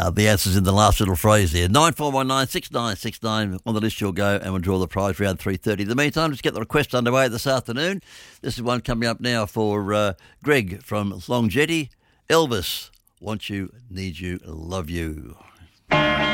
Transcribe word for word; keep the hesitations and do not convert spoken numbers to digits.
Uh, the answer's in the last little phrase there. nine four one nine six nine six nine on the list you'll go, and we'll draw the prize round three thirty. In the meantime, let's get the request underway this afternoon. This is one coming up now for uh, Greg from Long Jetty. Elvis, Want You, Need You, Love You.